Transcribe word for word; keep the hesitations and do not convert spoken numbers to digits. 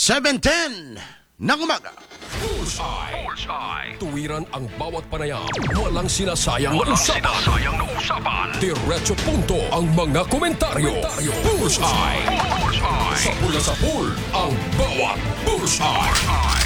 seven ten ng umaga. Bullseye. Bullseye. Tuwiran ang bawat panayam. Walang sinasayang na usapan. Sinasayang na usapan. Diretso punto ang mga komentaryo. Bullseye. Bullseye. Sa pula sa pool, ang bawat Bullseye. Bullseye.